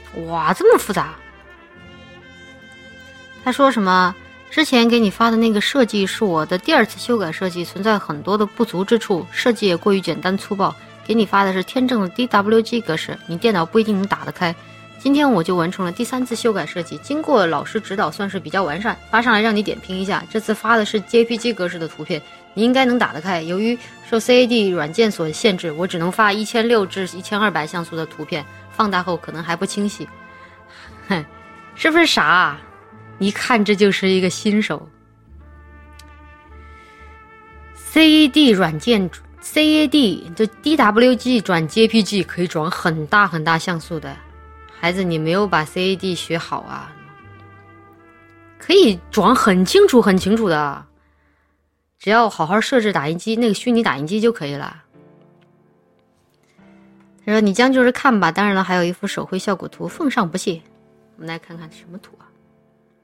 哇，这么复杂。他说什么？之前给你发的那个设计是我的第2次修改设计，存在很多的不足之处，设计也过于简单粗暴。给你发的是天正的 DWG 格式，你电脑不一定能打得开。今天我就完成了第3次修改设计，经过老师指导，算是比较完善，发上来让你点评一下。这次发的是 JPG 格式的图片，你应该能打得开。由于受 CAD 软件所限制，我只能发1600至1200像素的图片，放大后可能还不清晰。哼，是不是傻啊？一看这就是一个新手。CAD 软件 CAD 就 DWG 转 JPG 可以转很大很大像素的，孩子你没有把 CAD 学好啊，可以转很清楚很清楚的，只要好好设置打印机那个虚拟打印机就可以了。他说你将就是看吧，当然了还有一幅手绘效果图奉上不谢。我们来看看什么图啊。